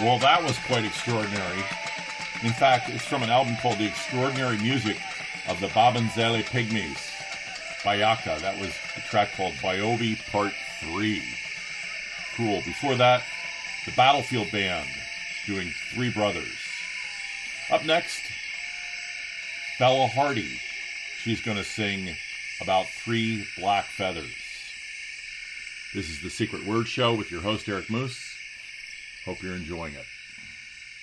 Well, that was quite extraordinary. In fact, it's from an album called The Extraordinary Music of the Babenzele Pygmies. Bayaka. That was a track called Biobi Part 3. Cool. Before that, the Battlefield Band doing Three Brothers. Up next, Bella Hardy. She's going to sing about 3 Black Feathers. This is the Secret Word Show with your host, Eric Moose. Hope you're enjoying it.